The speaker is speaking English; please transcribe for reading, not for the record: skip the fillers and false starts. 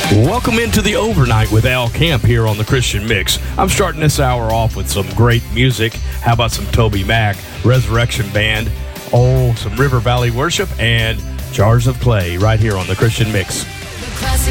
Welcome into the overnight with Al Kemp here on the Christian Mix. I'm starting this hour off with some great music. How about some Toby Mac, Resurrection Band, some River Valley Worship, and Jars of Clay right here on the Christian Mix.